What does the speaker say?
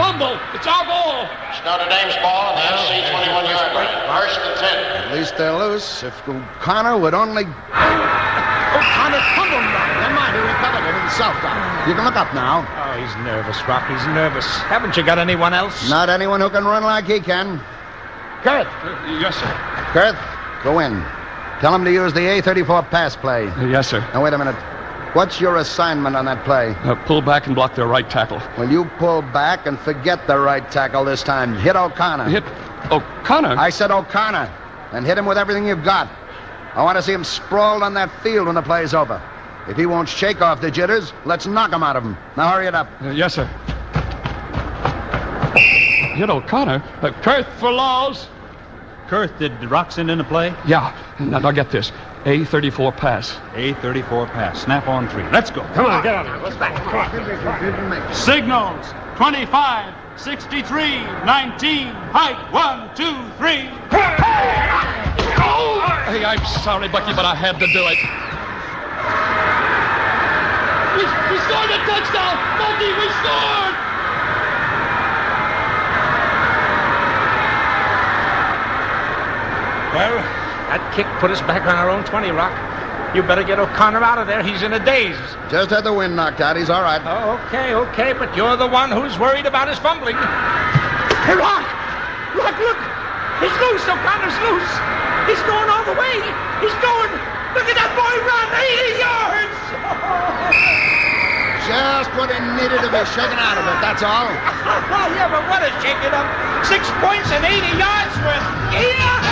fumble. It's our ball. It's Notre Dame's ball on the SC 21-yard line. First and 10. At least they're loose. If O'Connor would only... O'Connor fumbled. Never mind, he recovered it himself, Doc. You can look up now. Oh, he's nervous, Rock. He's nervous. Haven't you got anyone else? Not anyone who can run like he can. Kurth. Yes, sir. Kurth, go in. Tell him to use the A34 pass play. Yes, sir. Now, wait a minute. What's your assignment on that play? Pull back and block their right tackle. Well, you pull back and forget the right tackle this time. Hit O'Connor. Hit O'Connor? I said O'Connor. And hit him with everything you've got. I want to see him sprawled on that field when the play's over. If he won't shake off the jitters, let's knock him out of him. Now, hurry it up. Yes, sir. Hit O'Connor? Kurth for Laws. Kurth, did Rock send in a play? Yeah. Now get this. A34 pass. A34 pass. Snap on 3. Let's go. Come on, get out of here. Let's back. Signals. 25, 63, 19, height, 1, 2, 3. Hey, I'm sorry, Bucky, but I had to do it. We scored a touchdown! Bucky, we scored! Well, that kick put us back on our own 20, Rock. You better get O'Connor out of there. He's in a daze. Just had the wind knocked out. He's all right. Oh, okay, but you're the one who's worried about his fumbling. Hey, Rock! Rock, look! He's loose! O'Connor's loose! He's going all the way! He's going! Look at that boy run! 80 yards! Just what he needed to be shaken out of it, that's all. Yeah, but what a shake it up! 6 points and 80 yards worth! Yeah!